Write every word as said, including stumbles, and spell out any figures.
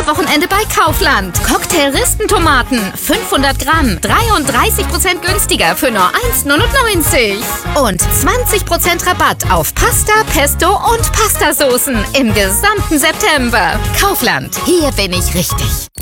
Osterwochenende bei Kaufland. Cocktail-Ristentomaten, fünfhundert Gramm, dreiunddreißig Prozent günstiger für nur eins neunundneunzig. Und zwanzig Prozent Rabatt auf Pasta, Pesto und Pastasoßen im gesamten September. Kaufland, hier bin ich richtig.